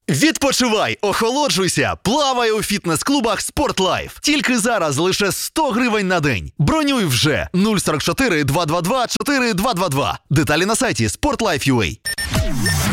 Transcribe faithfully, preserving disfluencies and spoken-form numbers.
Відпочивай, охолоджуйся, плавай у фітнес-клубах «Спортлайф». Тільки зараз лише сто гривень на день. Бронюй вже нуль сорок чотири два два два чотири два два два. Деталі на сайті спортлайф крапка ю а.